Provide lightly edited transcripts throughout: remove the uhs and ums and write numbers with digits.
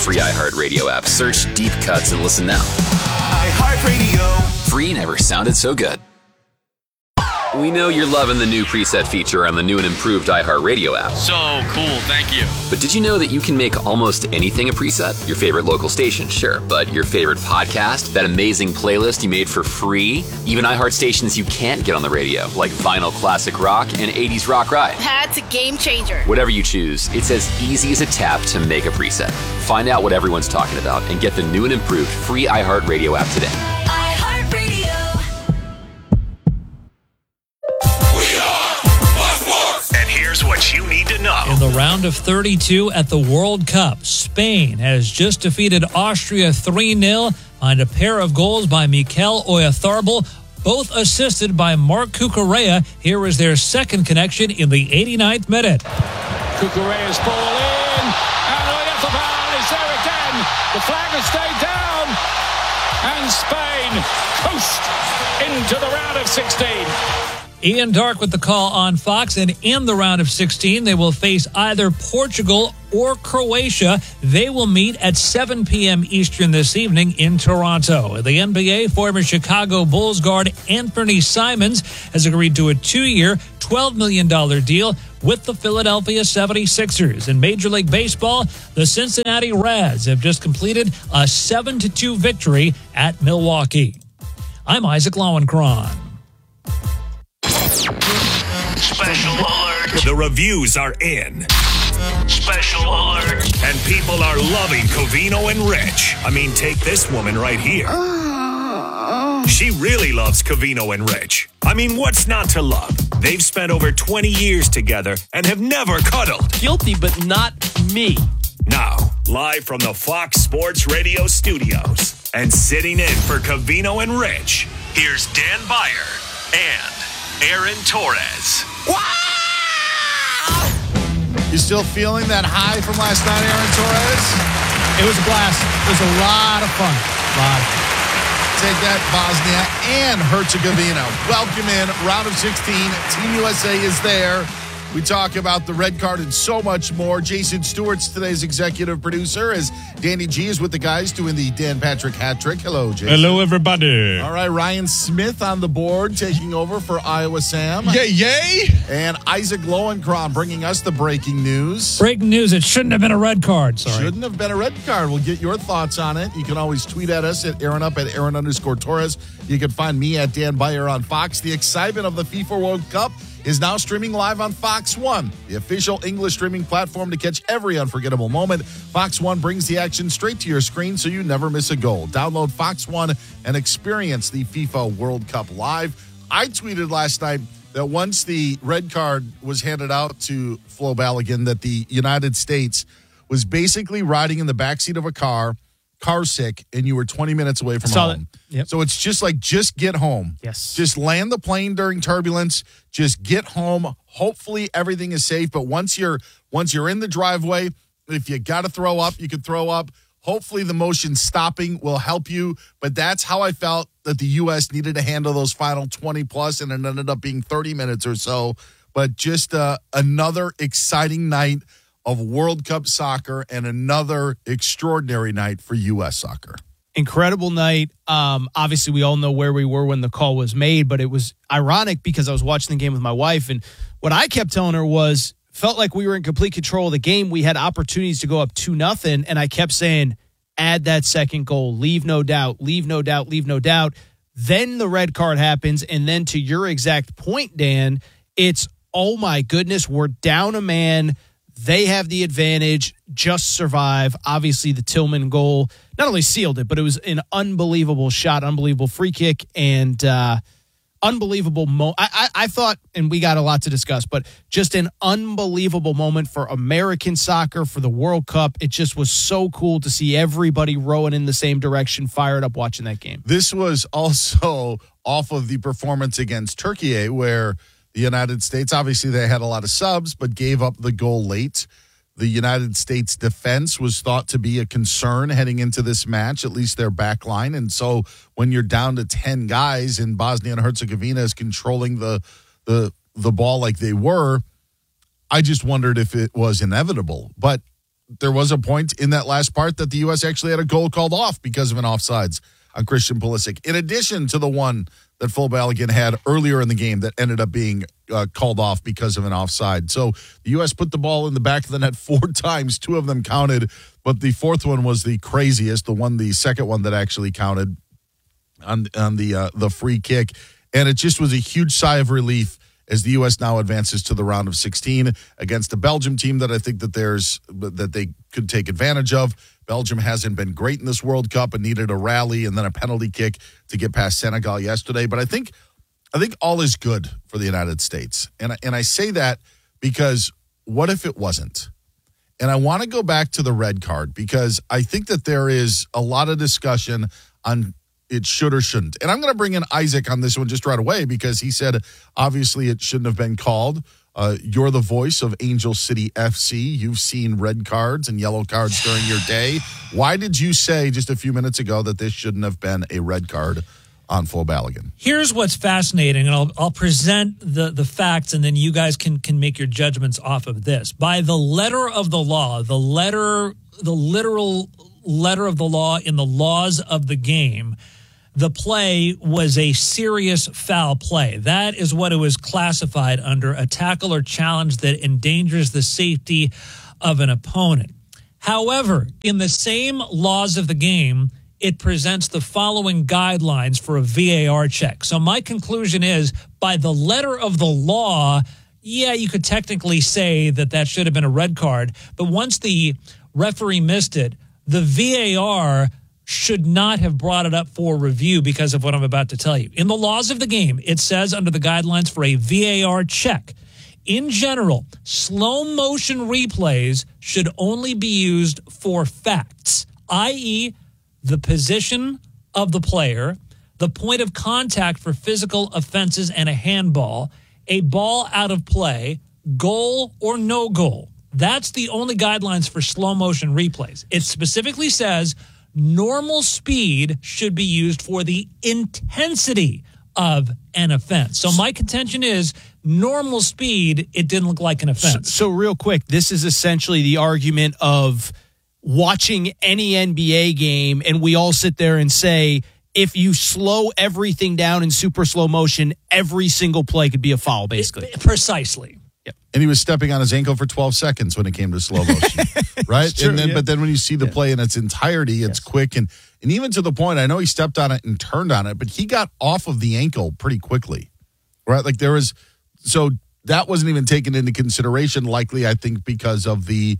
Free iHeartRadio app. Search Deep Cuts and listen now. iHeartRadio. Free never sounded so good. We know you're loving the new preset feature on the new and improved iHeartRadio app. So cool, thank you. But did you know that you can make almost anything a preset? Your favorite local station, sure. But your favorite podcast? That amazing playlist you made for free? Even iHeart stations you can't get on the radio, like Vinyl Classic Rock and 80s Rock Ride. That's a game changer. Whatever you choose, it's as easy as a tap to make a preset. Find out what everyone's talking about and get the new and improved free iHeartRadio app today. Here's what you need to know. In the round of 32 at the World Cup, Spain has just defeated Austria 3-0 behind a pair of goals by Mikel Oyarzabal, both assisted by Marc Cucurella. Here is their second connection in the 89th minute. Cucurella's ball in, and Oyarzabal is there again. The flag has stayed down, and Spain coast into the round of 16. Ian Dark with the call on Fox, and in the round of 16, they will face either Portugal or Croatia. They will meet at 7 p.m. Eastern this evening in Toronto. The NBA, former Chicago Bulls guard Anthony Simons has agreed to a 2-year, $12 million deal with the Philadelphia 76ers. In Major League Baseball, the Cincinnati Reds have just completed a 7-2 victory at Milwaukee. I'm Isaac Lowenkron. Special alert. The reviews are in. Special alert. And people are loving Covino and Rich. I mean, take this woman right here. She really loves Covino and Rich. I mean, what's not to love? They've spent over 20 years together and have never cuddled. Guilty, but not me. Now, live from the Fox Sports Radio studios and sitting in for Covino and Rich, here's Dan Beyer and Aaron Torres. Wow! You still feeling that high from last night, Aaron Torres? It was a blast. It was a lot of fun. Take that, Bosnia and Herzegovina. Welcome in, round of 16. Team USA is there. We talk about the red card and so much more. Jason Stewart's today's executive producer, as Danny G is with the guys doing the Dan Patrick hat trick. Hello, Jason. Hello, everybody. All right, Ryan Smith on the board, taking over for Iowa Sam. Yay. And Isaac Lowenkron bringing us the breaking news. Breaking news, it shouldn't have been a red card. Sorry. Shouldn't have been a red card. We'll get your thoughts on it. You can always tweet at us at Aaron_Torres. You can find me at Dan Beyer on Fox. The excitement of the FIFA World Cup is now streaming live on Fox One, the official English streaming platform to catch every unforgettable moment. Fox One brings the action straight to your screen so you never miss a goal. Download Fox One and experience the FIFA World Cup live. I tweeted last night that once the red card was handed out to Flo Balogun, that the United States was basically riding in the backseat of a car sick, and you were 20 minutes away from home. Yep. So it's just like, just get home. Yes. Just land the plane during turbulence. Just get home. Hopefully everything is safe. But once you're in the driveway, if you got to throw up, you can throw up. Hopefully the motion stopping will help you. But that's how I felt that the U.S. needed to handle those final 20 plus, and it ended up being 30 minutes or so. But just another exciting night of World Cup soccer and another extraordinary night for U.S. soccer. Incredible night. Obviously, we all know where we were when the call was made, but it was ironic because I was watching the game with my wife, and what I kept telling her was, felt like we were in complete control of the game. We had opportunities to go up 2-0, and I kept saying, add that second goal. Leave no doubt. Leave no doubt. Leave no doubt. Then the red card happens, and then to your exact point, Dan, it's, oh my goodness, we're down a man. They have the advantage, just survive. Obviously, the Tillman goal not only sealed it, but it was an unbelievable shot, unbelievable free kick, and unbelievable moment. I thought, and we got a lot to discuss, but just an unbelievable moment for American soccer, for the World Cup. It just was so cool to see everybody rowing in the same direction, fired up watching that game. This was also off of the performance against Turkey, where the United States, obviously they had a lot of subs, but gave up the goal late. The United States defense was thought to be a concern heading into this match, at least their back line. And so when you're down to 10 guys and Bosnia and Herzegovina is controlling the ball like they were, I just wondered if it was inevitable. But there was a point in that last part that the U.S. actually had a goal called off because of an offsides on Christian Pulisic, in addition to the one that Flo Balogun had earlier in the game that ended up being called off because of an offside. So the U.S. put the ball in the back of the net 4 times. 2 of them counted, but the fourth one was the craziest, the second one that actually counted on the free kick. And it just was a huge sigh of relief as the U.S. now advances to the round of 16 against a Belgium team that I think that they could take advantage of. Belgium hasn't been great in this World Cup and needed a rally and then a penalty kick to get past Senegal yesterday. But I think all is good for the United States. And I say that because what if it wasn't? And I want to go back to the red card because I think that there is a lot of discussion on it should or shouldn't. And I'm going to bring in Isaac on this one just right away because he said, obviously, it shouldn't have been called. You're the voice of Angel City FC. You've seen red cards and yellow cards during your day. Why did you say just a few minutes ago that this shouldn't have been a red card on Flo Balogun? Here's what's fascinating, and I'll present the facts, and then you guys can make your judgments off of this. By the letter of the law, the literal letter of the law in the laws of the game, the play was a serious foul play. That is what it was classified under, a tackle or challenge that endangers the safety of an opponent. However, in the same laws of the game, it presents the following guidelines for a VAR check. So my conclusion is, by the letter of the law, yeah, you could technically say that should have been a red card. But once the referee missed it, the VAR should not have brought it up for review because of what I'm about to tell you. In the laws of the game, it says under the guidelines for a VAR check, in general, slow motion replays should only be used for facts, i.e., the position of the player, the point of contact for physical offenses and a handball, a ball out of play, goal or no goal. That's the only guidelines for slow motion replays. It specifically says normal speed should be used for the intensity of an offense. So my contention is normal speed, it didn't look like an offense. So real quick, this is essentially the argument of watching any NBA game, and we all sit there and say, if you slow everything down in super slow motion, every single play could be a foul, basically. Precisely. Yep. And he was stepping on his ankle for 12 seconds when it came to slow motion, right? True, and then, But then when you see the play in its entirety, it's quick. And even to the point, I know he stepped on it and turned on it, but he got off of the ankle pretty quickly, right? Like so that wasn't even taken into consideration, likely, I think, because of the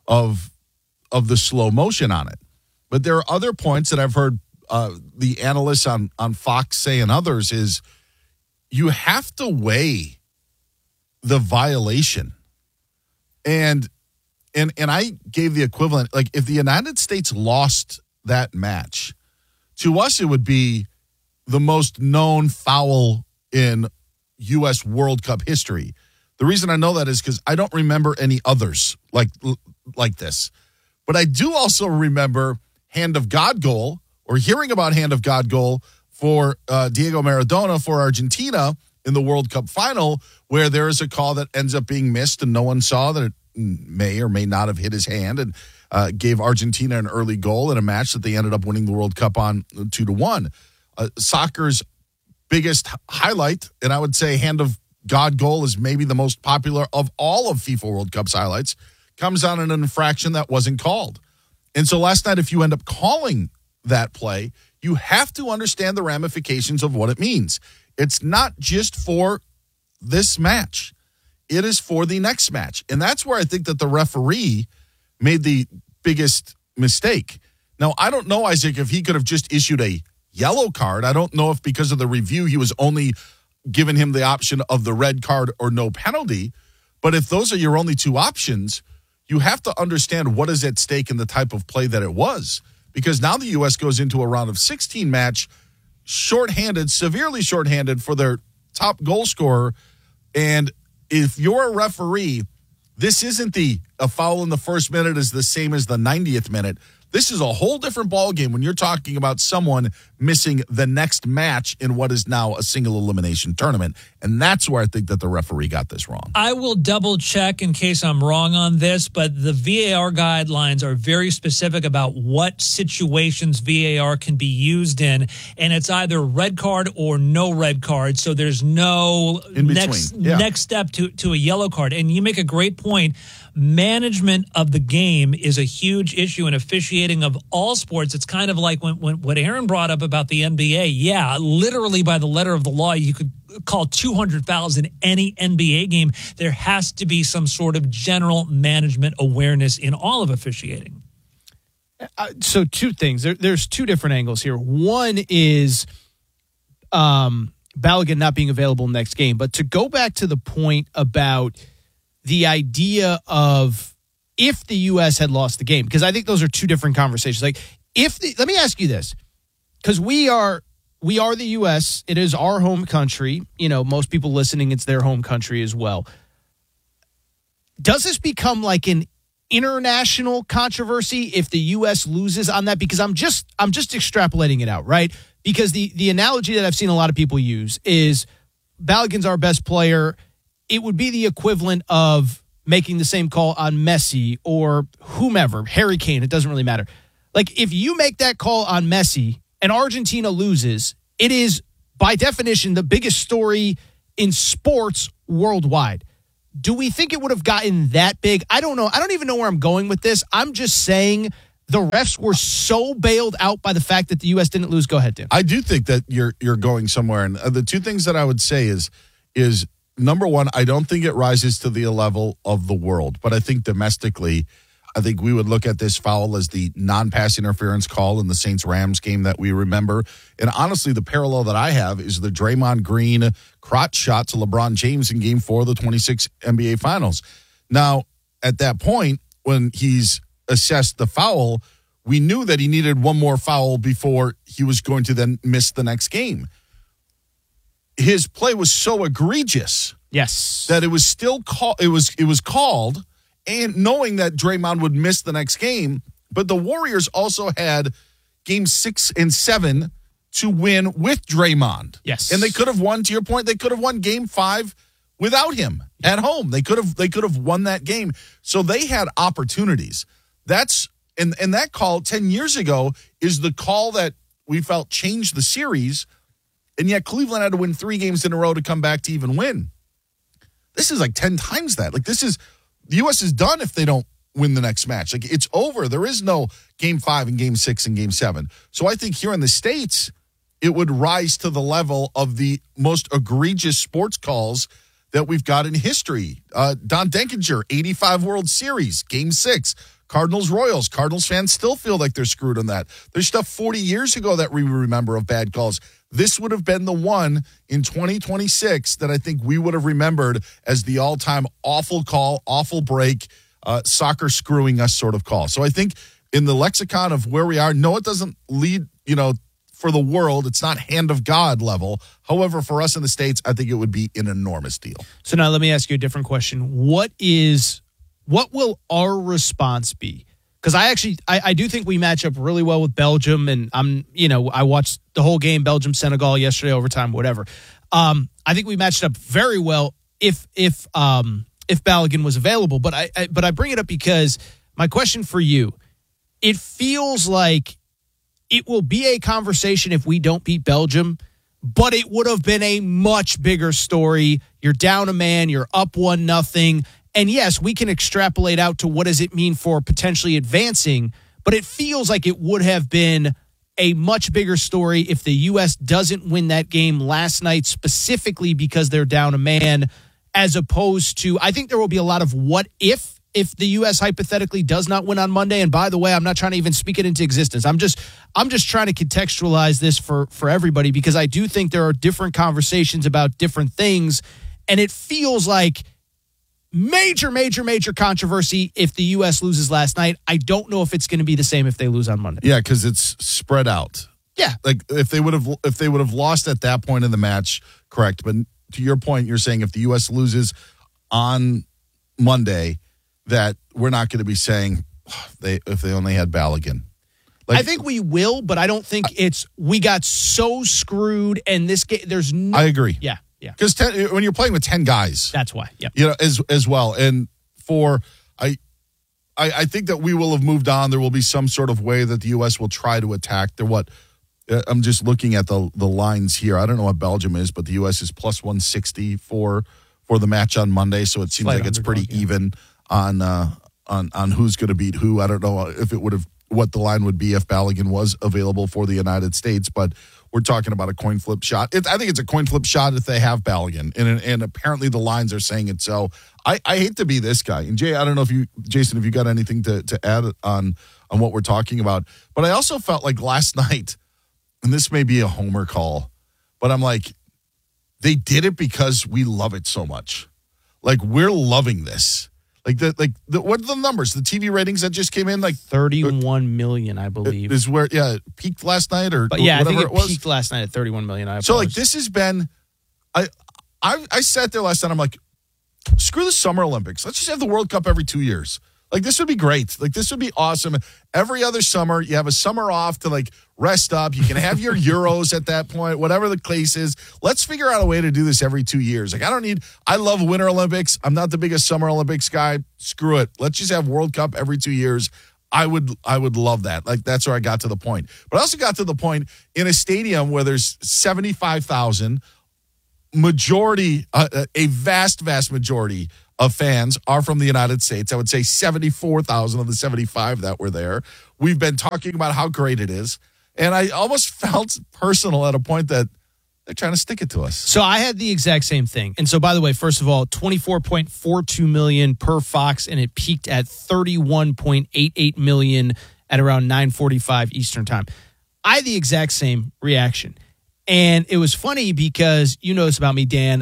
slow motion on it. But there are other points that I've heard the analysts on Fox say and others is you have to weigh the violation. And I gave the equivalent, like if the United States lost that match, to us it would be the most known foul in U.S. World Cup history. The reason I know that is because I don't remember any others like this. But I do also remember hand of God goal, or hearing about hand of God goal for Diego Maradona for Argentina in the World Cup final, where there is a call that ends up being missed and no one saw that it may or may not have hit his hand and gave Argentina an early goal in a match that they ended up winning the World Cup on 2-1. Soccer's biggest highlight, and I would say hand of God goal is maybe the most popular of all of FIFA World Cup's highlights, comes on an infraction that wasn't called. And so last night, if you end up calling that play, you have to understand the ramifications of what it means. It's not just for this match. It is for the next match. And that's where I think that the referee made the biggest mistake. Now, I don't know, Isaac, if he could have just issued a yellow card. I don't know if because of the review, he was only giving him the option of the red card or no penalty. But if those are your only two options, you have to understand what is at stake in the type of play that it was. Because now the U.S. goes into a round of 16 match shorthanded, severely shorthanded for their top goal scorer. And if you're a referee, this isn't a foul in the first minute is the same as the 90th minute. This is a whole different ballgame when you're talking about someone missing the next match in what is now a single elimination tournament. And that's where I think that the referee got this wrong. I will double check in case I'm wrong on this, but the VAR guidelines are very specific about what situations VAR can be used in, and it's either red card or no red card. So there's no next step to a yellow card. And you make a great point. Management of the game is a huge issue in officiating of all sports. It's kind of like when what Aaron brought up about the NBA. Yeah, literally by the letter of the law, you could call 200 fouls in any NBA game. There has to be some sort of general management awareness in all of officiating. So two things. There's two different angles here. One is Balogun not being available next game. But to go back to the point about the idea of if the U.S. had lost the game, because I think those are two different conversations. Like, let me ask you this, because we are the U.S. It is our home country. You know, most people listening, it's their home country as well. Does this become like an international controversy if the U.S. loses on that? Because I'm just extrapolating it out, right? Because the analogy that I've seen a lot of people use is Balogun's our best player. It would be the equivalent of making the same call on Messi or whomever, Harry Kane. It doesn't really matter. Like, if you make that call on Messi and Argentina loses, it is by definition the biggest story in sports worldwide. Do we think it would have gotten that big? I don't know. I don't even know where I'm going with this. I'm just saying the refs were so bailed out by the fact that the U.S. didn't lose. Go ahead, Dan. I do think that you're going somewhere. And the two things that I would say is number one, I don't think it rises to the level of the world. But I think domestically, I think we would look at this foul as the non-pass interference call in the Saints-Rams game that we remember. And honestly, the parallel that I have is the Draymond Green crotch shot to LeBron James in Game 4 of the 26 NBA Finals. Now, at that point, when he's assessed the foul, we knew that he needed one more foul before he was going to then miss the next game. His play was so egregious, yes, that it was still called. It was called, and knowing that Draymond would miss the next game, but the Warriors also had Game 6 and 7 to win with Draymond. Yes, and they could have won. To your point, they could have won Game 5 without him at home. They could have won that game. So they had opportunities. That's and that call 10 years ago is the call that we felt changed the series. And yet Cleveland had to win 3 games in a row to come back to even win. This is like 10 times that. Like, the U.S. is done if they don't win the next match. Like, it's over. There is no Game 5 and Game 6 and Game 7. So I think here in the States, it would rise to the level of the most egregious sports calls that we've got in history. Don Denkinger, 85 World Series, Game 6. Cardinals-Royals. Cardinals fans still feel like they're screwed on that. There's stuff 40 years ago that we remember of bad calls. This would have been the one in 2026 that I think we would have remembered as the all-time awful call, awful break, soccer screwing us sort of call. So I think in the lexicon of where we are, no, it doesn't lead, for the world. It's not hand of God level. However, for us in the States, I think it would be an enormous deal. So now let me ask you a different question. What will our response be? Because I do think we match up really well with Belgium, and I watched the whole game, Belgium, Senegal yesterday, overtime, whatever. I think we matched up very well if Balogun was available. But I bring it up because my question for you, it feels like it will be a conversation if we don't beat Belgium, but it would have been a much bigger story. You're down a man, you're up 1-0. And yes, we can extrapolate out to what does it mean for potentially advancing, but it feels like it would have been a much bigger story if the U.S. doesn't win that game last night, specifically because they're down a man, as opposed to, I think there will be a lot of what if the U.S. hypothetically does not win on Monday. And by the way, I'm not trying to even speak it into existence. I'm just trying to contextualize this for everybody, because I do think there are different conversations about different things, and it feels like major controversy if the U.S. loses last night. I don't know if it's going to be the same if they lose on Monday. Yeah, because it's spread out. Yeah, like if they would have lost at that point in the match, correct. But to your point, you're saying if the U.S. loses on Monday, that we're not going to be saying if they only had Balogun. I think we will, but I don't think we got so screwed and this game, there's no. I agree. Yeah. Yeah. Because when you're playing with 10 guys. That's why. Yeah. As well. And I think that we will have moved on. There will be some sort of way that the U.S. will try to attack. I'm just looking at the lines here. I don't know what Belgium is, but the U.S. is plus 160 for the match on Monday. So it seems like it's pretty even on who's going to beat who. I don't know if it would have what the line would be if Balogun was available for the United States, but we're talking about a coin flip shot. I think it's a coin flip shot if they have Balogun, and apparently the lines are saying it. So I hate to be this guy. And Jay, I don't know Jason, if you got anything to add on what we're talking about, but I also felt like last night. And this may be a homer call, but I'm like, they did it because we love it so much. Like, we're loving this. What are the numbers? The TV ratings that just came in, like 31 million, I believe, is where it peaked last night, but yeah, I think it peaked last night at 31 million. So like, this has been, I sat there last night. I'm like, screw the Summer Olympics. Let's just have the World Cup every 2 years. Like, this would be great. Like, this would be awesome. Every other summer, you have a summer off to, like, rest up. You can have your Euros at that point, whatever the case is. Let's figure out a way to do this every 2 years. Like, I love Winter Olympics. I'm not the biggest Summer Olympics guy. Screw it. Let's just have World Cup every 2 years. I would love that. Like, that's where I got to the point. But I also got to the point in a stadium where there's 75,000, majority, a vast, vast majority of fans are from the United States. I would say 74,000 of the 75 that were there. We've been talking about how great it is. And I almost felt personal at a point that they're trying to stick it to us. So I had the exact same thing. And so, by the way, first of all, 24.42 million per Fox, and it peaked at 31.88 million at around 9:45 Eastern time. I had the exact same reaction. And it was funny because you know this about me, Dan.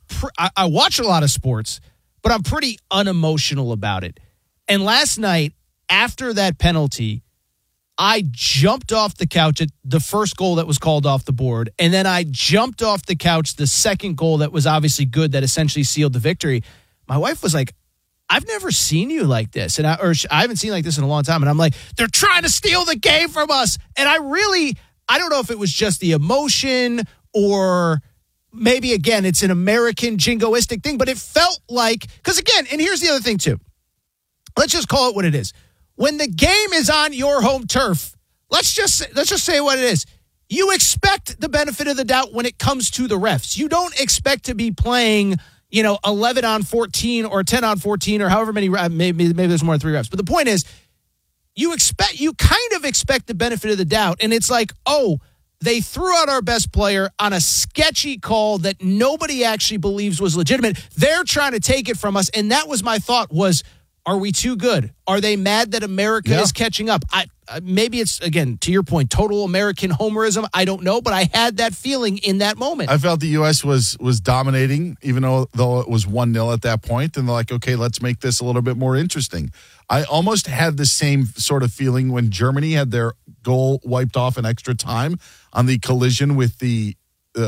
I watch a lot of sports, but I'm pretty unemotional about it. And last night, after that penalty, I jumped off the couch at the first goal that was called off the board. And then I jumped off the couch the second goal that was obviously good, that essentially sealed the victory. My wife was like, I've never seen you like this. And I haven't seen like this in a long time. And I'm like, they're trying to steal the game from us. And I don't know if it was just the emotion or maybe, again, it's an American jingoistic thing, but it felt like, because again, and here's the other thing too. Let's just call it what it is. When the game is on your home turf, let's just say what it is. You expect the benefit of the doubt when it comes to the refs. You don't expect to be playing, 11 on 14 or 10 on 14 or however many, maybe there's more than 3 refs. But the point is, you kind of expect the benefit of the doubt. And it's like, oh, they threw out our best player on a sketchy call that nobody actually believes was legitimate. They're trying to take it from us. And that was my thought was, are we too good? Are they mad that America is catching up? Maybe it's, again, to your point, total American homerism. I don't know, but I had that feeling in that moment. I felt the U.S. was dominating, even though it was 1-0 at that point. And they're like, okay, let's make this a little bit more interesting. I almost had the same sort of feeling when Germany had their goal wiped off in extra time on the collision with the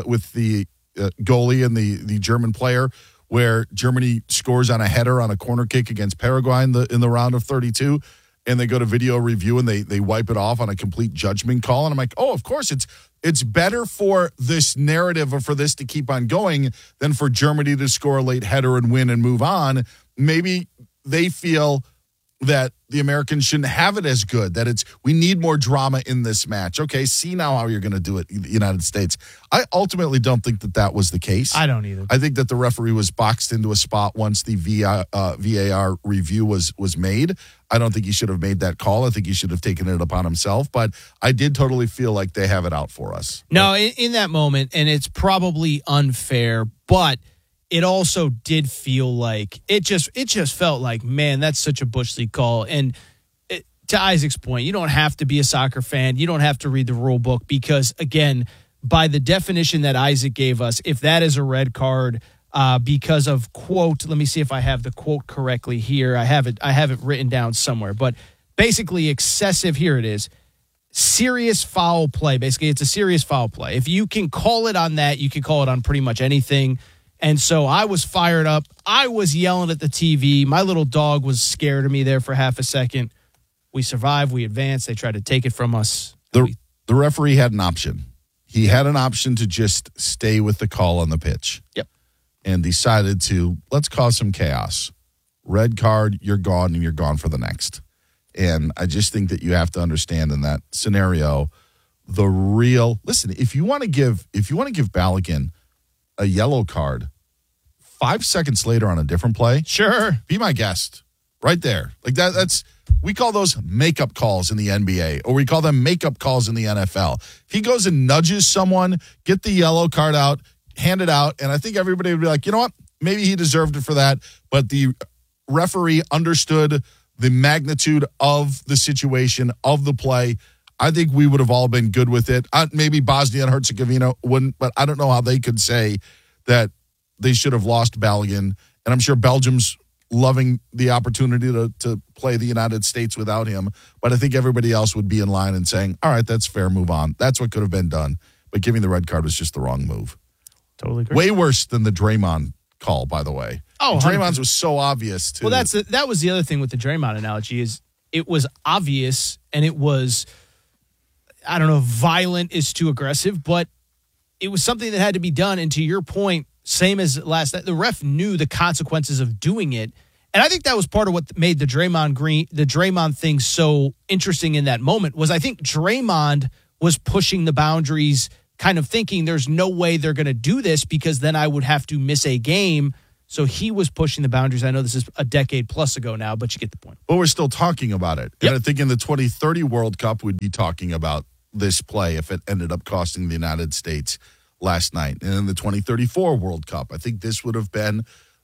goalie and the German player, where Germany scores on a header on a corner kick against Paraguay in the round of 32, and they go to video review and they wipe it off on a complete judgment call. And I'm like, oh, of course, it's better for this narrative or for this to keep on going than for Germany to score a late header and win and move on. Maybe they feel that the Americans shouldn't have it as good, that we need more drama in this match. Okay, see now how you're going to do it in the United States. I ultimately don't think that was the case. I don't either. I think that the referee was boxed into a spot once the VAR review was made. I don't think he should have made that call. I think he should have taken it upon himself. But I did totally feel like they have it out for us. No, in that moment, and it's probably unfair, but it also did feel like it just felt like, man, that's such a Bush League call. And to Isaac's point, you don't have to be a soccer fan. You don't have to read the rule book because, again, by the definition that Isaac gave us, if that is a red card because of, quote, let me see if I have the quote correctly here. I have it written down somewhere. But basically excessive, here it is, serious foul play. Basically, it's a serious foul play. If you can call it on that, you can call it on pretty much anything. And so I was fired up. I was yelling at the TV. My little dog was scared of me there for half a second. We survived. We advanced. They tried to take it from us. The referee had an option. He had an option to just stay with the call on the pitch. Yep. And decided to, let's cause some chaos. Red card, you're gone, and you're gone for the next. And I just think that you have to understand in that scenario, listen, if you want to give Balogun a yellow card 5 seconds later on a different play, sure, be my guest. Right there. Like that's we call those makeup calls in the NBA, or we call them makeup calls in the NFL. If he goes and nudges someone, get the yellow card out, hand it out, and I think everybody would be like, you know what? Maybe he deserved it for that, but the referee understood the magnitude of the situation, of the play. I think we would have all been good with it. Maybe Bosnia and Herzegovina wouldn't, but I don't know how they could say that they should have lost Balogun. And I'm sure Belgium's loving the opportunity to play the United States without him. But I think everybody else would be in line and saying, all right, that's fair, move on. That's what could have been done. But giving the red card was just the wrong move. Totally agree. Way worse than the Draymond call, by the way. Oh, Draymond's was so obvious, too. Well, that was the other thing with the Draymond analogy is it was obvious and it was, I don't know, violent is too aggressive, but it was something that had to be done. And to your point, same as last night, the ref knew the consequences of doing it. And I think that was part of what made the Draymond thing so interesting in that moment was I think Draymond was pushing the boundaries, kind of thinking there's no way they're going to do this because then I would have to miss a game. So he was pushing the boundaries. I know this is a decade plus ago now, but you get the point. But we're still talking about it. Yep. And I think in the 2030 World Cup, we'd be talking about this play if it ended up costing the United States last night. And in the 2034 World Cup, I think this would have been,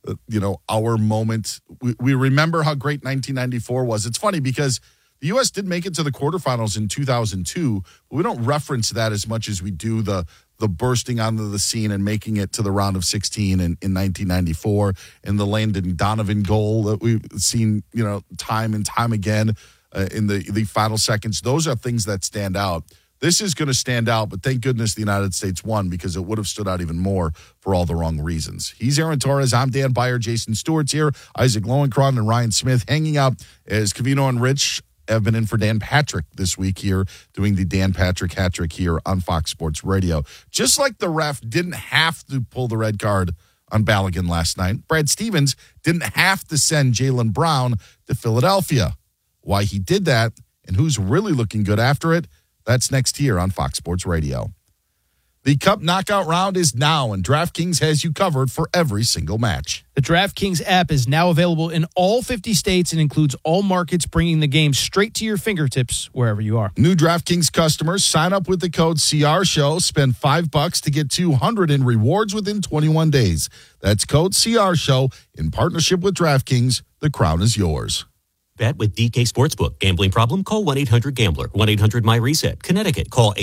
our moment. We remember how great 1994 was. It's funny because the U.S. did make it to the quarterfinals in 2002, but we don't reference that as much as we do the bursting onto the scene and making it to the round of 16 in 1994 and the Landon Donovan goal that we've seen, time and time again in the final seconds. Those are things that stand out. This is going to stand out, but thank goodness the United States won because it would have stood out even more for all the wrong reasons. He's Aaron Torres. I'm Dan Beyer. Jason Stewart's here. Isaac Lowenkron and Ryan Smith hanging out as Covino and Rich have been in for Dan Patrick this week here, doing the Dan Patrick hat trick here on Fox Sports Radio. Just like the ref didn't have to pull the red card on Balogun last night, Brad Stevens didn't have to send Jaylen Brown to Philadelphia. Why he did that and who's really looking good after it, that's next here on Fox Sports Radio. The Cup knockout round is now, and DraftKings has you covered for every single match. The DraftKings app is now available in all 50 states and includes all markets, bringing the game straight to your fingertips wherever you are. New DraftKings customers sign up with the code CRSHOW, spend $5 to get $200 in rewards within 21 days. That's code CRSHOW in partnership with DraftKings. The crown is yours. Bet with DK Sportsbook. Gambling problem? Call 1-800-GAMBLER. 1-800-MY-RESET. Connecticut. Call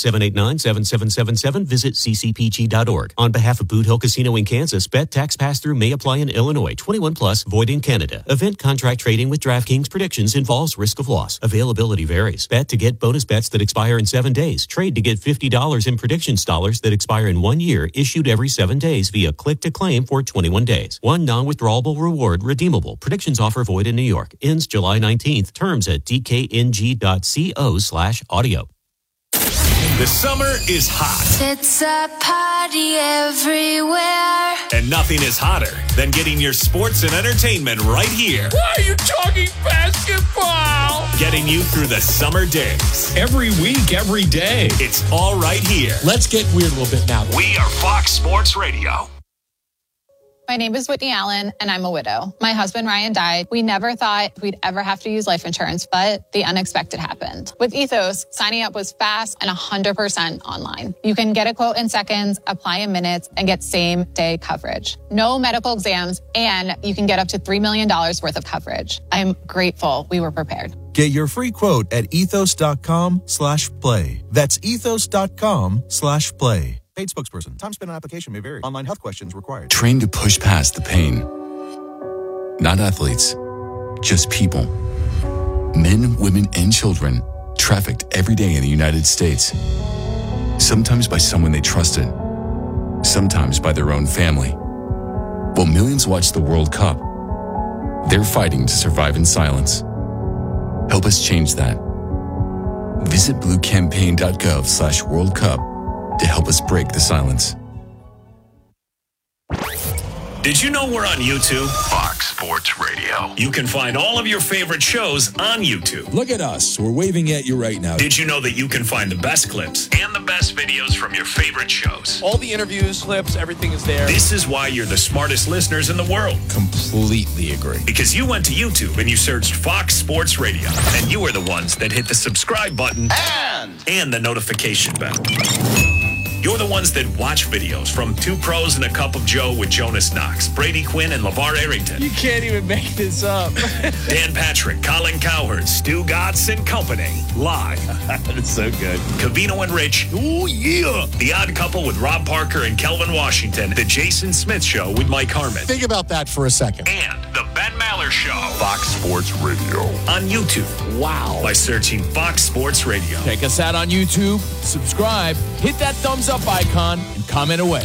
888-789-7777. Visit ccpg.org. On behalf of Boot Hill Casino in Kansas, bet tax pass-through may apply in Illinois. 21 plus. Void in Canada. Event contract trading with DraftKings predictions involves risk of loss. Availability varies. Bet to get bonus bets that expire in 7 days. Trade to get $50 in predictions dollars that expire in 1 year. Issued every 7 days via click to claim for 21 days. One non-withdrawable reward redeemable. Predictions offer void in New York. Ends July 19th. Terms at dkng.co/audio. The summer is hot. It's a party everywhere. And nothing is hotter than getting your sports and entertainment right here. Why are you talking basketball? Getting you through the summer days. Every week, every day. It's all right here. Let's get weird a little bit now. We are Fox Sports Radio. My name is Whitney Allen, and I'm a widow. My husband, Ryan, died. We never thought we'd ever have to use life insurance, but the unexpected happened. With Ethos, signing up was fast and 100% online. You can get a quote in seconds, apply in minutes, and get same-day coverage. No medical exams, and you can get up to $3 million worth of coverage. I'm grateful we were prepared. Get your free quote at ethos.com/play. That's ethos.com/play. Paid spokesperson. Time spent on application may vary. Online health questions required. Trained to push past the pain. Not athletes, just people. Men, women, and children trafficked every day in the United States. Sometimes by someone they trusted. Sometimes by their own family. While millions watch the World Cup, they're fighting to survive in silence. Help us change that. Visit bluecampaign.gov/World Cup to help us break the silence. Did you know we're on YouTube? Fox Sports Radio. You can find all of your favorite shows on YouTube. Look at us. We're waving at you right now. Did you know that you can find the best clips and the best videos from your favorite shows? All the interviews, clips, everything is there. This is why you're the smartest listeners in the world. Completely agree. Because you went to YouTube and you searched Fox Sports Radio. And you are the ones that hit the subscribe button and the notification bell. You're the ones that watch videos from Two Pros and a Cup of Joe with Jonas Knox, Brady Quinn, and LeVar Arrington. You can't even make this up. Dan Patrick, Colin Cowherd, Stu Gotts and Company. Live. That's so good. Covino and Rich. Oh, yeah. The Odd Couple with Rob Parker and Kelvin Washington. The Jason Smith Show with Mike Harmon. Think about that for a second. And the Ben Maller Show. Fox Sports Radio. On YouTube. Wow. By searching Fox Sports Radio. Check us out on YouTube. Subscribe. Hit that thumbs up icon and comment away.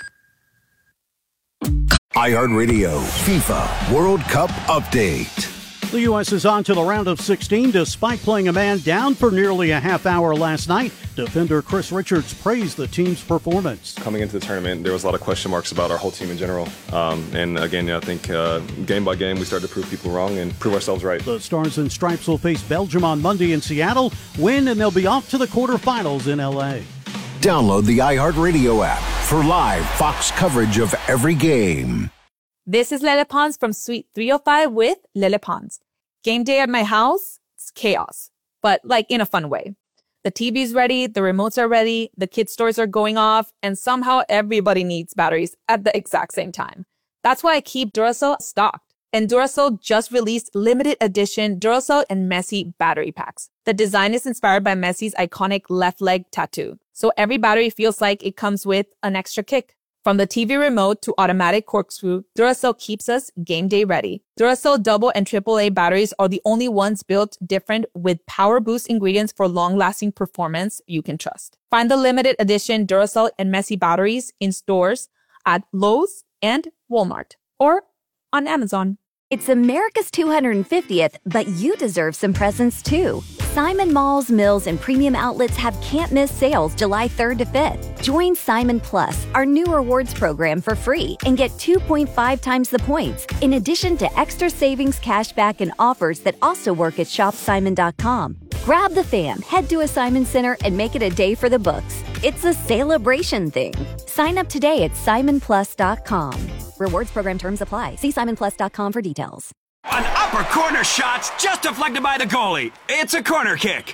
iHeartRadio FIFA World Cup Update. The U.S. is on to the round of 16 despite playing a man down for nearly a half hour last night. Defender Chris Richards praised the team's performance. Coming into the tournament, there was a lot of question marks about our whole team in general. And again, I think game by game, we started to prove people wrong and prove ourselves right. The Stars and Stripes will face Belgium on Monday in Seattle, win, and they'll be off to the quarterfinals in L.A. Download the iHeartRadio app for live Fox coverage of every game. This is Lele Pons from Suite 305 with Lele Pons. Game day at my house, it's chaos, but like in a fun way. The TV's ready, the remotes are ready, the kids' toys are going off, and somehow everybody needs batteries at the exact same time. That's why I keep Duracell stocked. And Duracell just released limited edition Duracell and Messi battery packs. The design is inspired by Messi's iconic left leg tattoo. So every battery feels like it comes with an extra kick. From the TV remote to automatic corkscrew, Duracell keeps us game day ready. Duracell double and AAA batteries are the only ones built different with power boost ingredients for long-lasting performance you can trust. Find the limited edition Duracell and Messi batteries in stores at Lowe's and Walmart or on Amazon. It's America's 250th, but you deserve some presents too. Simon Malls, Mills, and Premium Outlets have can't-miss sales July 3rd to 5th. Join Simon Plus, our new rewards program, for free and get 2.5 times the points, in addition to extra savings, cashback, and offers that also work at shopsimon.com. Grab the fam, head to a Simon Center, and make it a day for the books. It's a celebration thing. Sign up today at simonplus.com. Rewards program terms apply. See simonplus.com for details. An upper corner shot's just deflected by the goalie. It's a corner kick.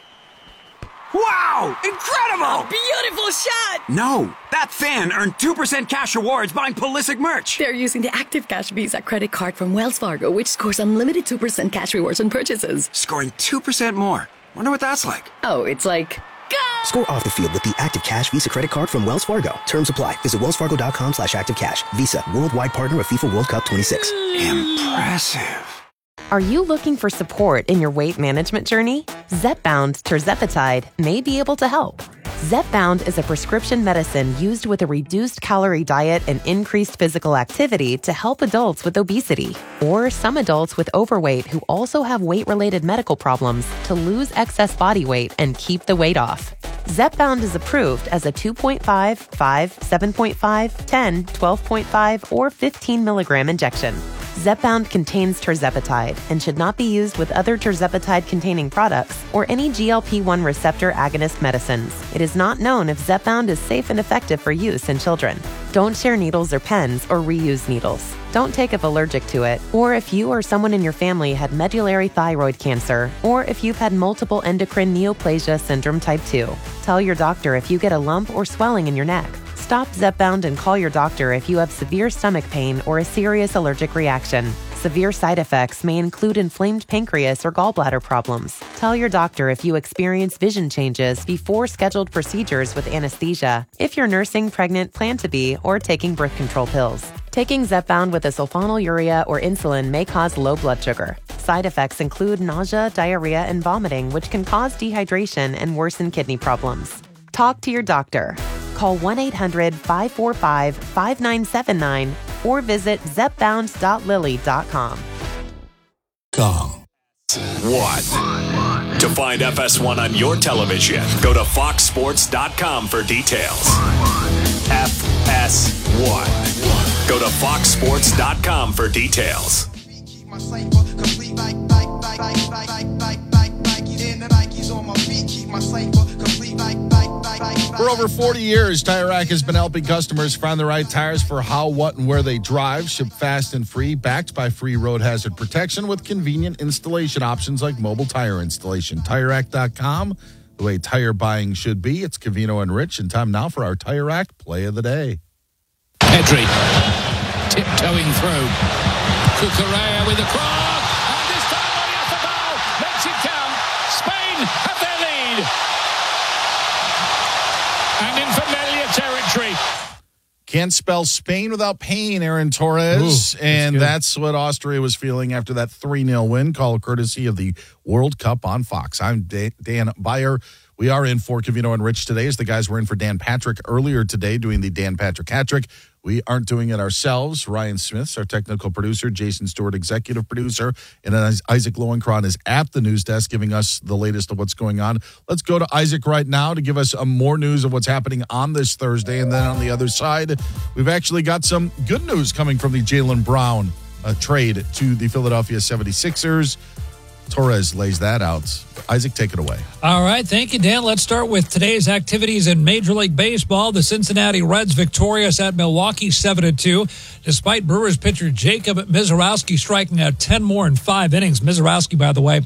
Wow! Incredible! A beautiful shot! No, that fan earned 2% cash rewards buying Pulisic merch. They're using the Active Cash Visa credit card from Wells Fargo, which scores unlimited 2% cash rewards on purchases. Scoring 2% more. Wonder what that's like. Oh, it's like... Score off the field with the Active Cash Visa credit card from Wells Fargo. Terms apply. Visit wellsfargo.com/activecash. Visa, worldwide partner of FIFA World Cup 26. Impressive. Are you looking for support in your weight management journey? Zepbound tirzepatide may be able to help. Zepbound is a prescription medicine used with a reduced calorie diet and increased physical activity to help adults with obesity or some adults with overweight who also have weight-related medical problems to lose excess body weight and keep the weight off. Zepbound is approved as a 2.5, 5, 7.5, 10, 12.5, or 15 milligram injection. Zepbound contains tirzepatide and should not be used with other tirzepatide-containing products or any GLP-1 receptor agonist medicines. It is not known if Zepbound is safe and effective for use in children. Don't share needles or pens or reuse needles. Don't take if allergic to it, or if you or someone in your family had medullary thyroid cancer, or if you've had multiple endocrine neoplasia syndrome type 2. Tell your doctor if you get a lump or swelling in your neck. Stop Zepbound and call your doctor if you have severe stomach pain or a serious allergic reaction. Severe side effects may include inflamed pancreas or gallbladder problems. Tell your doctor if you experience vision changes before scheduled procedures with anesthesia, if you're nursing, pregnant, plan to be, or taking birth control pills. Taking Zepbound with a sulfonylurea or insulin may cause low blood sugar. Side effects include nausea, diarrhea, and vomiting, which can cause dehydration and worsen kidney problems. Talk to your doctor. Call 1-800-545-5979 or visit zepbound.lilly.com. Kong. 1. To find FS1 on your television, go to foxsports.com for details. FS1. Go to foxsports.com for details. For over 40 years, Tire Rack has been helping customers find the right tires for how, what, and where they drive. Shipped fast and free, backed by free road hazard protection with convenient installation options like mobile tire installation. TireRack.com, the way tire buying should be. It's Covino and Rich, and time now for our Tire Rack Play of the Day. Pedri tiptoeing through. Cucurella with the cross. And this time Oyarzabal makes it count. Spain have their lead. And in familiar territory. Can't spell Spain without pain, Aaron Torres. Ooh, and that's what Austria was feeling after that 3-0 win, call courtesy of the World Cup on Fox. I'm Dan Beyer. We are in for Covino and Rich today, as the guys were in for Dan Patrick earlier today doing the Dan Patrick hat-trick. We aren't doing it ourselves. Ryan Smith's our technical producer, Jason Stewart, executive producer, and Isaac Lowenkron is at the news desk giving us the latest of what's going on. Let's go to Isaac right now to give us more news of what's happening on this Thursday. And then on the other side, we've actually got some good news coming from the Jaylen Brown trade to the Philadelphia 76ers. Torres lays that out. Isaac, take it away. All right. Thank you, Dan. Let's start with today's activities in Major League Baseball. The Cincinnati Reds victorious at Milwaukee 7-2. Despite Brewers pitcher Jacob Misiorowski striking out 10 more in 5 innings. Misiorowski, by the way,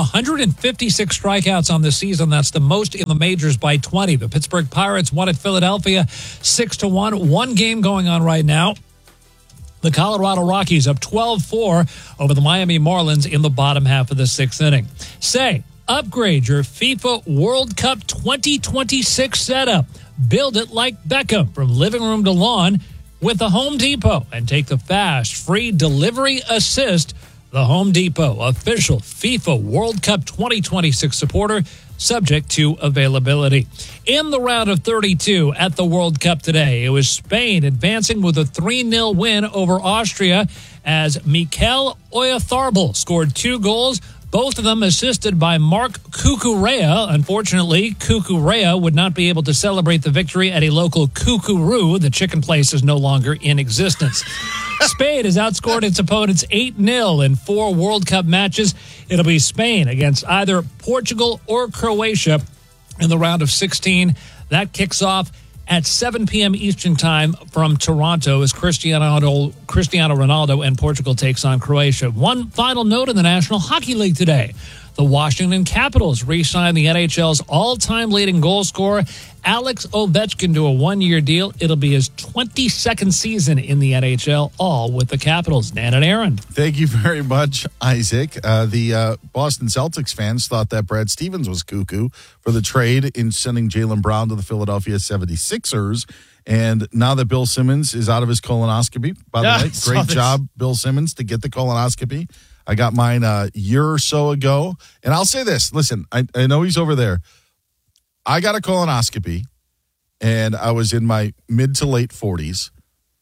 156 strikeouts on the season. That's the most in the majors by 20. The Pittsburgh Pirates won at Philadelphia 6-1. One game going on right now. The Colorado Rockies up 12-4 over the Miami Marlins in the bottom half of the 6th inning. Say, upgrade your FIFA World Cup 2026 setup. Build it like Beckham from living room to lawn with the Home Depot and take the fast, free delivery assist. The Home Depot, official FIFA World Cup 2026 supporter, subject to availability. In the round of 32 at the World Cup today, it was Spain advancing with a 3-0 win over Austria as Mikel Oyarzabal scored 2 goals, both of them assisted by Marc Cucurella. Unfortunately, Cucurella would not be able to celebrate the victory at a local Cucuroo. The chicken place is no longer in existence. Spain has outscored its opponents 8-0 in 4 World Cup matches. It'll be Spain against either Portugal or Croatia in the round of 16. That kicks off at 7 p.m. Eastern Time from Toronto as Cristiano Ronaldo and Portugal takes on Croatia. One final note in the National Hockey League today. The Washington Capitals re-signed the NHL's all-time leading goal scorer, Alex Ovechkin, to a 1-year deal. It'll be his 22nd season in the NHL, all with the Capitals. Dan and Aaron. Thank you very much, Isaac. The Boston Celtics fans thought that Brad Stevens was cuckoo for the trade in sending Jaylen Brown to the Philadelphia 76ers. And now that Bill Simmons is out of his colonoscopy, by the way, great job, Bill Simmons, to get the colonoscopy. I got mine a year or so ago. And I'll say this. Listen, I know he's over there. I got a colonoscopy, and I was in my mid to late 40s.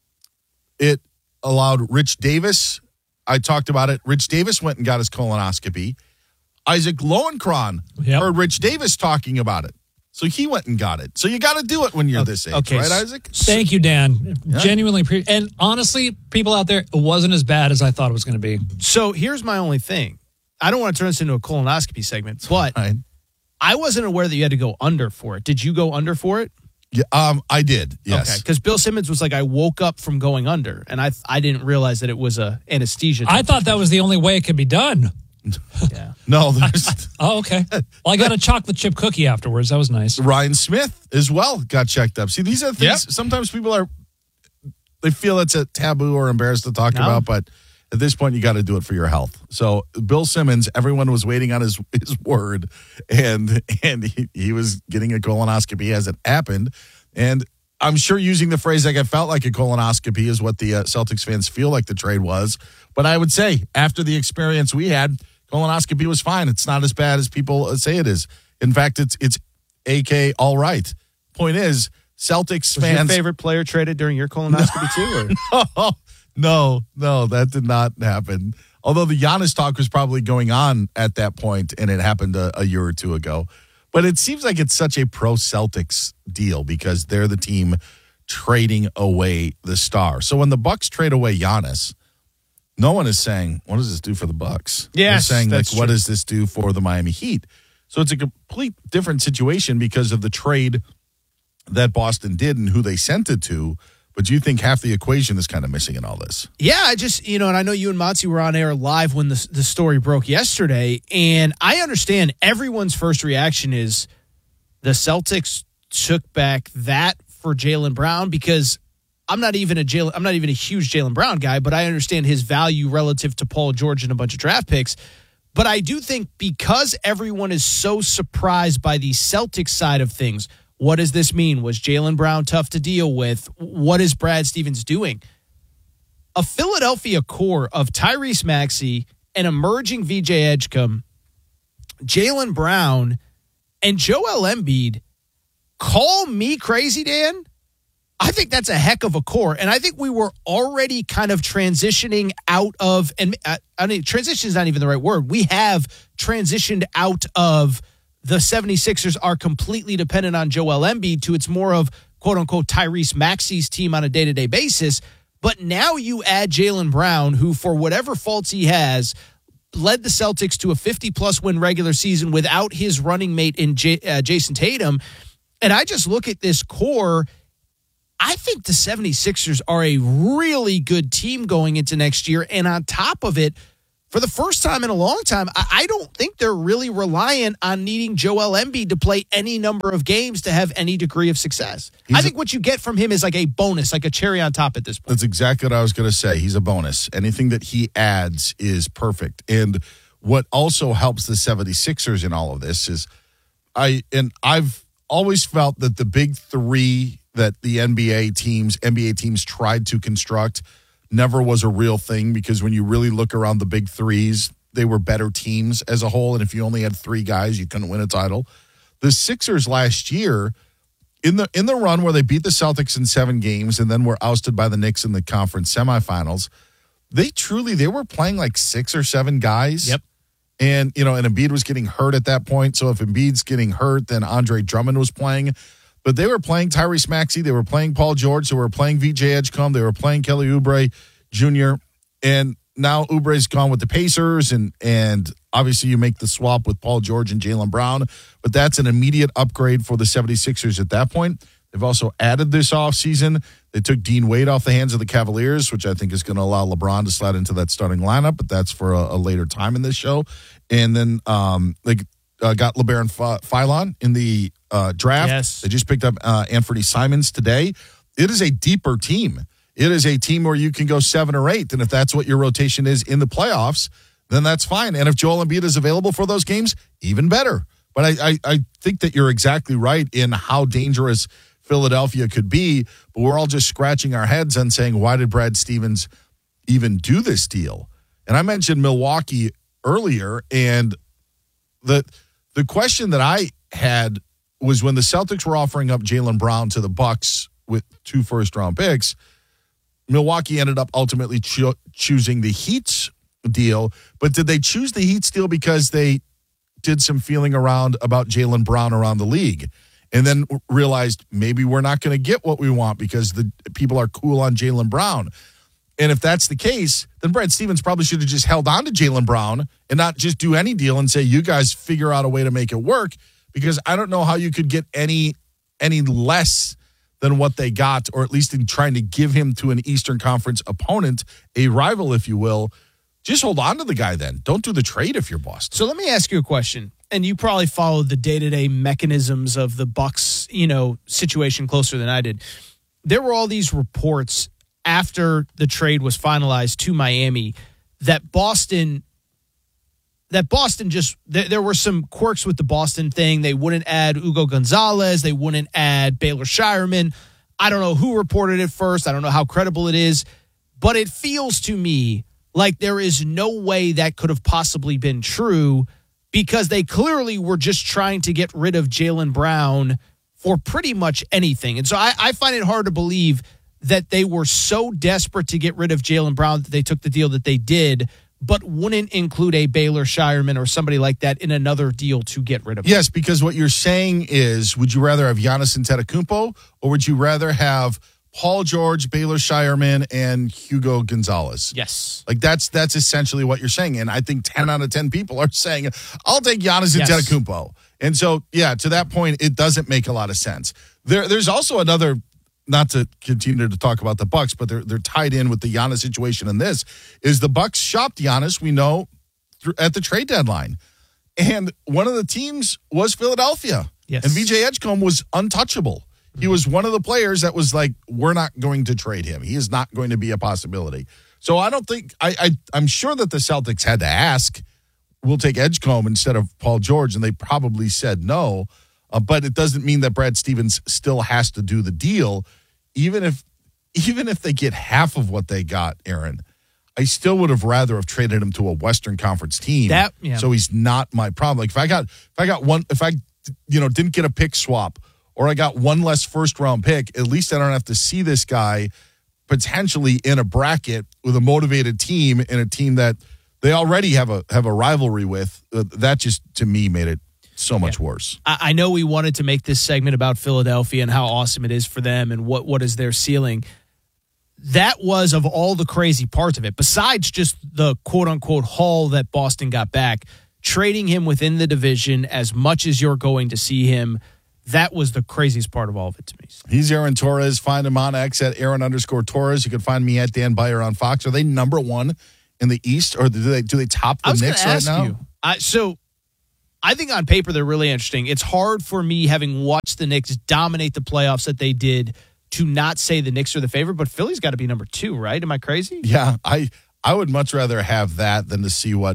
It allowed Rich Davis. I talked about it. Rich Davis went and got his colonoscopy. Isaac Lowenkron heard Rich Davis talking about it. So he went and got it. So you got to do it when you're this age, right, Isaac? Thank you, Dan. Yeah. Genuinely. And honestly, people out there, it wasn't as bad as I thought it was going to be. So here's my only thing. I don't want to turn this into a colonoscopy segment, but I wasn't aware that you had to go under for it. Did you go under for it? Yeah, I did, yes. Okay, because Bill Simmons was like, I woke up from going under, and I didn't realize that it was a anesthesia. I thought that was the only way it could be done. Yeah. No. Oh, okay. Well, I got a chocolate chip cookie afterwards. That was nice. Ryan Smith as well got checked up. See, these are things sometimes people they feel it's a taboo or embarrassed to talk about, but at this point, you got to do it for your health. So Bill Simmons, everyone was waiting on his word, and he was getting a colonoscopy as it happened. And I'm sure using the phrase like I felt like a colonoscopy is what the Celtics fans feel like the trade was. But I would say after the experience we had, colonoscopy was fine. It's not as bad as people say it is. In fact, it's AK all right. Point is, Celtics was fans. Your favorite player traded during your colonoscopy too? Or? No, that did not happen. Although the Giannis talk was probably going on at that point, and it happened a year or two ago. But it seems like it's such a pro-Celtics deal because they're the team trading away the star. So when the Bucks trade away Giannis, no one is saying, what does this do for the Bucks? Yes, they're saying, that's what true. does this do for the Miami Heat? So it's a complete different situation because of the trade that Boston did and who they sent it to. But do you think half the equation is kind of missing in all this? Yeah, I just, and I know you and Monty were on air live when the story broke yesterday, and I understand everyone's first reaction is the Celtics took back that for Jaylen Brown because I'm not even a huge Jaylen Brown guy, but I understand his value relative to Paul George and a bunch of draft picks. But I do think because everyone is so surprised by the Celtics side of things, what does this mean? Was Jaylen Brown tough to deal with? What is Brad Stevens doing? A Philadelphia core of Tyrese Maxey, an emerging VJ Edgecombe, Jaylen Brown, and Joel Embiid. Call me crazy, Dan. I think that's a heck of a core. And I think we were already kind of transitioning out of, and I mean, transition is not even the right word. We have transitioned out of the 76ers are completely dependent on Joel Embiid to it's more of, quote unquote, Tyrese Maxey's team on a day-to-day basis. But now you add Jaylen Brown, who for whatever faults he has, led the Celtics to a 50-plus win regular season without his running mate in Jason Tatum. And I just look at this core. I think the 76ers are a really good team going into next year. And on top of it, for the first time in a long time, I don't think they're really reliant on needing Joel Embiid to play any number of games to have any degree of success. I think what you get from him is like a bonus, like a cherry on top at this point. That's exactly what I was going to say. He's a bonus. Anything that he adds is perfect. And what also helps the 76ers in all of this is I've always felt that the big three that the NBA teams tried to construct never was a real thing because when you really look around the big threes, they were better teams as a whole. And if you only had three guys, you couldn't win a title. The Sixers last year, in the run where they beat the Celtics in 7 games and then were ousted by the Knicks in the conference semifinals, they were playing like 6 or 7 guys. Yep. And, and Embiid was getting hurt at that point. So if Embiid's getting hurt, then Andre Drummond was playing. But they were playing Tyrese Maxey. They were playing Paul George. They were playing VJ Edgecombe. They were playing Kelly Oubre Jr. And now Oubre's gone with the Pacers. And obviously you make the swap with Paul George and Jaylen Brown. But that's an immediate upgrade for the 76ers at that point. They've also added this offseason. They took Dean Wade off the hands of the Cavaliers, which I think is going to allow LeBron to slide into that starting lineup. But that's for a later time in this show. And then they got LeBaron Philon in the draft. Yes. They just picked up Anthony Simons today. It is a deeper team. It is a team where you can go 7 or 8. And if that's what your rotation is in the playoffs, then that's fine. And if Joel Embiid is available for those games, even better. But I think that you're exactly right in how dangerous Philadelphia could be. But we're all just scratching our heads and saying, why did Brad Stevens even do this deal? And I mentioned Milwaukee earlier, and the question that I had was when the Celtics were offering up Jaylen Brown to the Bucks with 2 first-round picks, Milwaukee ended up ultimately choosing the Heat's deal. But did they choose the Heat's deal because they did some feeling around about Jaylen Brown around the league and then realized maybe we're not going to get what we want because the people are cool on Jaylen Brown? And if that's the case, then Brad Stevens probably should have just held on to Jaylen Brown and not just do any deal and say, you guys figure out a way to make it work, because I don't know how you could get any less than what they got, or at least in trying to give him to an Eastern Conference opponent, a rival, if you will. Just hold on to the guy then. Don't do the trade if you're Boston. So let me ask you a question. And you probably followed the day-to-day mechanisms of the Bucks, situation closer than I did. There were all these reports after the trade was finalized to Miami that Boston just, there were some quirks with the Boston thing. They wouldn't add Hugo Gonzalez. They wouldn't add Baylor Shireman. I don't know who reported it first. I don't know how credible it is, but it feels to me like there is no way that could have possibly been true, because they clearly were just trying to get rid of Jaylen Brown for pretty much anything. And so I find it hard to believe that they were so desperate to get rid of Jaylen Brown that they took the deal that they did but wouldn't include a Baylor Shireman or somebody like that in another deal to get rid of him. Yes, because what you're saying is, would you rather have Giannis Antetokounmpo, or would you rather have Paul George, Baylor Shireman, and Hugo Gonzalez? Yes. Like that's essentially what you're saying. And I think 10 out of 10 people are saying, I'll take Giannis Antetokounmpo. And so, yeah, to that point, it doesn't make a lot of sense. There's also another, not to continue to talk about the Bucks, but they're tied in with the Giannis situation. And this is the Bucks shopped Giannis, we know, at the trade deadline. And one of the teams was Philadelphia. Yes. And VJ Edgecombe was untouchable. He was one of the players that was like, we're not going to trade him. He is not going to be a possibility. So I don't think, I'm sure that the Celtics had to ask, we'll take Edgecombe instead of Paul George, and they probably said no. But it doesn't mean that Brad Stevens still has to do the deal. Even if they get half of what they got, Aaron, I still would have rather have traded him to a Western Conference team. So he's not my problem. Like if I didn't get a pick swap, or I got one less first-round pick, at least I don't have to see this guy potentially in a bracket with a motivated team and a team that they already have a rivalry with. That just, to me, made it so much worse. I know we wanted to make this segment about Philadelphia and how awesome it is for them and what is their ceiling. That was, of all the crazy parts of it, besides just the quote-unquote haul that Boston got back, trading him within the division as much as you're going to see him, that was the craziest part of all of it to me. He's Aaron Torres. Find him on X at Aaron_Torres. You can find me at Dan Beyer on Fox. Are they number one in the East, or do they top the Knicks right now? So I think on paper they're really interesting. It's hard for me, having watched the Knicks dominate the playoffs that they did, to not say the Knicks are the favorite, but Philly's got to be number 2, right? Am I crazy? Yeah, I would much rather have that than to see what,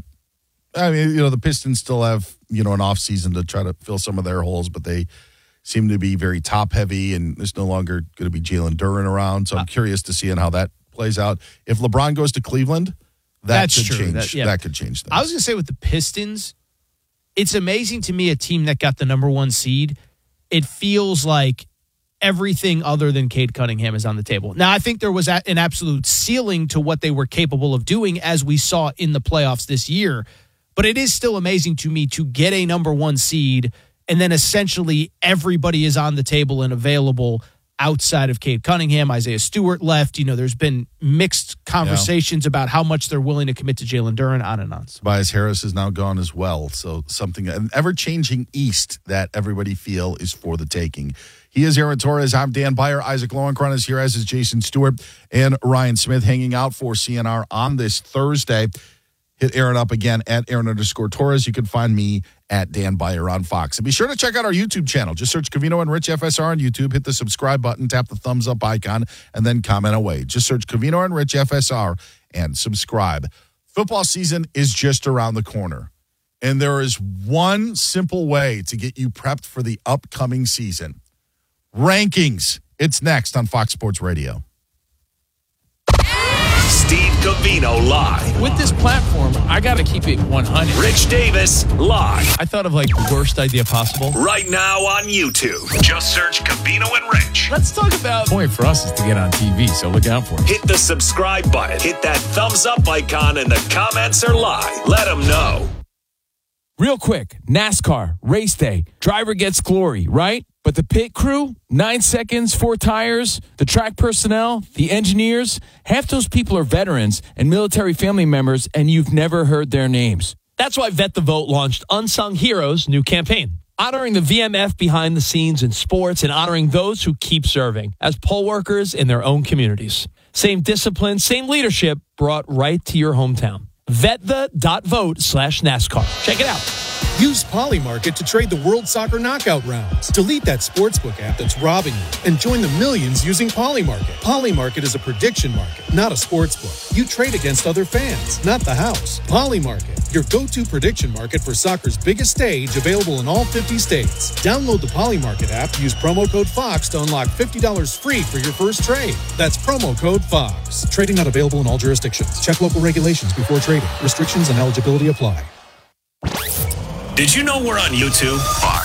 I mean, the Pistons still have, an offseason to try to fill some of their holes, but they seem to be very top-heavy, and there's no longer going to be Jalen Duren around, so I'm curious to see how that plays out. If LeBron goes to Cleveland, that could change. That could change things. I was going to say with the Pistons, it's amazing to me, a team that got the number 1 seed, it feels like everything other than Cade Cunningham is on the table. Now, I think there was an absolute ceiling to what they were capable of doing, as we saw in the playoffs this year, but it is still amazing to me to get a number 1 seed, and then essentially everybody is on the table and available outside of Cade Cunningham. Isaiah Stewart left. There's been mixed conversations about how much they're willing to commit to Jalen Duren, on and on. Tobias Harris is now gone as well. So an ever-changing East that everybody feel is for the taking. He is Aaron Torres. I'm Dan Beyer. Isaac Lowenkron is here, as is Jason Stewart and Ryan Smith, hanging out for CNR on this Thursday. Hit Aaron up again at Aaron_Torres. You can find me at Dan Beyer on Fox. And be sure to check out our YouTube channel. Just search Covino and Rich FSR on YouTube. Hit the subscribe button, tap the thumbs up icon, and then comment away. Just search Covino and Rich FSR and subscribe. Football season is just around the corner. And there is one simple way to get you prepped for the upcoming season. Rankings. It's next on Fox Sports Radio. Steve Covino live. With this platform, I got to keep it 100. Rich Davis live. I thought of the worst idea possible. Right now on YouTube. Just search Covino and Rich. Let's talk about. The point for us is to get on TV, so look out for it. Hit the subscribe button. Hit that thumbs up icon, and the comments are live. Let them know. Real quick, NASCAR, race day. Driver gets glory, right? But the pit crew, 9 seconds, 4 tires, the track personnel, the engineers, half those people are veterans and military family members, and you've never heard their names. That's why Vet the Vote launched Unsung Heroes' new campaign, honoring the VMF behind the scenes in sports and honoring those who keep serving as poll workers in their own communities. Same discipline, same leadership brought right to your hometown. VetThe.vote/NASCAR. Check it out. Use Polymarket to trade the World Soccer Knockout rounds. Delete that sportsbook app that's robbing you and join the millions using Polymarket. Polymarket is a prediction market, not a sportsbook. You trade against other fans, not the house. Polymarket, your go-to prediction market for soccer's biggest stage, available in all 50 states. Download the Polymarket app, use promo code FOX to unlock $50 free for your first trade. That's promo code FOX. Trading not available in all jurisdictions. Check local regulations before trading. Restrictions and eligibility apply. Did you know we're on YouTube? Fox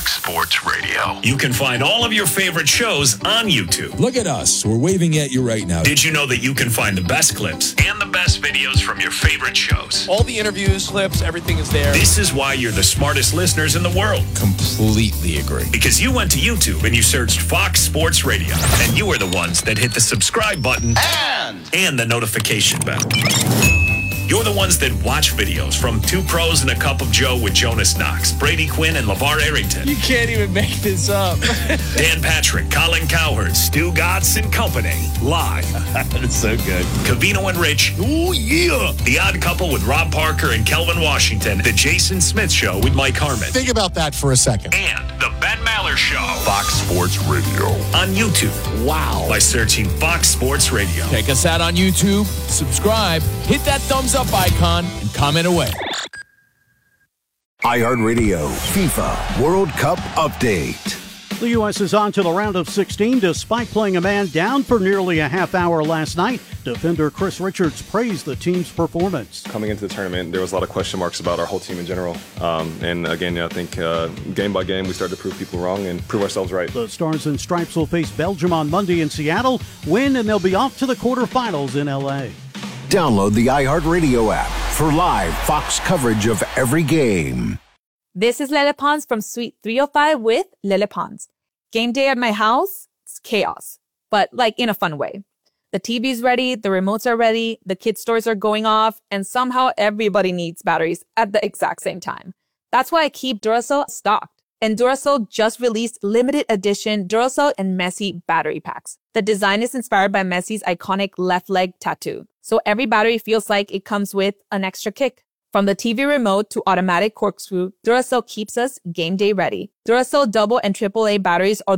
Fox Sports Radio. You can find all of your favorite shows on YouTube. Look at us. We're waving at you right now. Did you know that you can find the best clips and the best videos from your favorite shows? All the interviews, clips, everything is there. This is why you're the smartest listeners in the world. Completely agree. Because you went to YouTube and you searched Fox Sports Radio. And you are the ones that hit the subscribe button and the notification bell. You're the ones that watch videos from Two Pros and a Cup of Joe with Jonas Knox, Brady Quinn, and LeVar Arrington. You can't even make this up. Dan Patrick, Colin Cowherd, Stu Gatz and company. Live. That's so good. Covino and Rich. Ooh, yeah. The Odd Couple with Rob Parker and Kelvin Washington. The Jason Smith Show with Mike Harmon. Think about that for a second. And the Ben Maller Show. Fox Sports Radio. On YouTube. Wow. By searching Fox Sports Radio. Check us out on YouTube, subscribe, hit that thumbs up icon, and comment away. iHeartRadio FIFA World Cup Update. The U.S. is on to the round of 16 despite playing a man down for nearly a half hour last night. Defender Chris Richards praised the team's performance. Coming into the tournament, there was a lot of question marks about our whole team in general. And again, I think game by game, we started to prove people wrong and prove ourselves right. The Stars and Stripes will face Belgium on Monday in Seattle, win, and they'll be off to the quarterfinals in L.A. Download the iHeartRadio app for live Fox coverage of every game. This is Lele Pons from Suite 305 with Lele Pons. Game day at my house, it's chaos, but like in a fun way. The TV's ready, the remotes are ready, the kids' toys are going off, and somehow everybody needs batteries at the exact same time. That's why I keep Duracell stocked. And Duracell just released limited edition Duracell and Messi battery packs. The design is inspired by Messi's iconic left leg tattoo. So every battery feels like it comes with an extra kick. From the TV remote to automatic corkscrew, Duracell keeps us game day ready. Duracell double and AAA batteries are